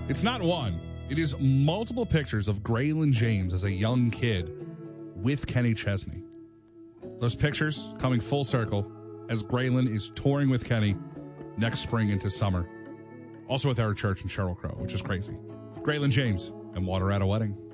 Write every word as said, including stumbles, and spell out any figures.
It's not one. It is multiple pictures of Graylin James as a young kid with Kenny Chesney. Those pictures coming full circle as Graylin is touring with Kenny next spring into summer. Also with Eric Church and Sheryl Crow, which is crazy. Graylin James and Water at a Wedding.